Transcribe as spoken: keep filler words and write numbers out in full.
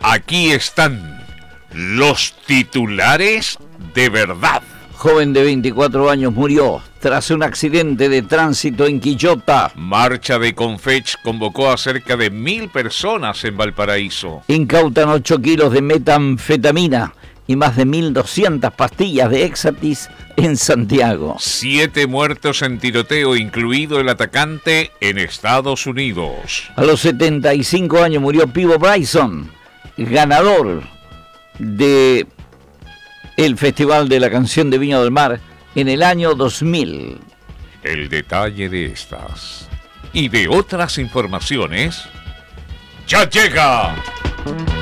Aquí están los titulares de verdad. Joven de veinticuatro años murió tras un accidente de tránsito en Quillota. Marcha de Confech convocó a cerca de mil personas en Valparaíso. Incautan ocho kilos de metanfetamina y más de mil doscientas pastillas de Exatis en Santiago. Siete muertos en tiroteo, incluido el atacante en Estados Unidos. A los setenta y cinco años murió Pivo Bryson, ganador de el Festival de la Canción de Viña del Mar en el año dos mil. El detalle de estas y de otras informaciones ya llega.